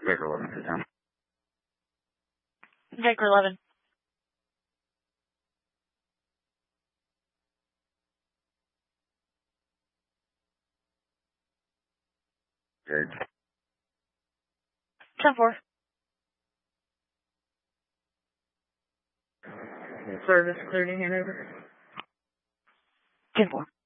Baker 11 to town. Baker 11. Good. 10-4. Service cleared to Hanover. 10-4.